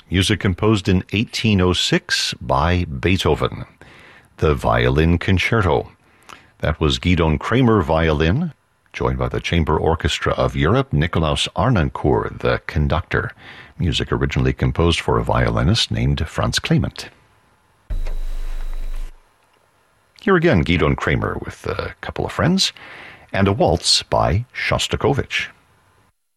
music composed in 1806 by Beethoven. The Violin Concerto. That was Guidon Kremer violin, joined by the Chamber Orchestra of Europe, Nikolaus Arnoncourt, the conductor. Music originally composed for a violinist named Franz Clement. Here again, Guidon Kremer with a couple of friends, and a waltz by Shostakovich.